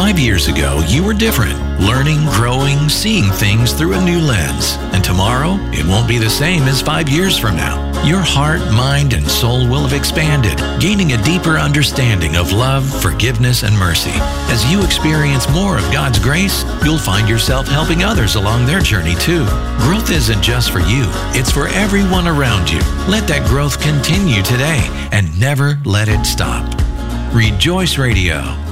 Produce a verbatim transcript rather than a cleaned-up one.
Five years ago, you were different, learning, growing, seeing things through a new lens. And tomorrow, it won't be the same as five years from now. Your heart, mind, and soul will have expanded, gaining a deeper understanding of love, forgiveness, and mercy. As you experience more of God's grace, you'll find yourself helping others along their journey too. Growth isn't just for you, it's for everyone around you. Let that growth continue today and never let it stop. Rejoice Radio.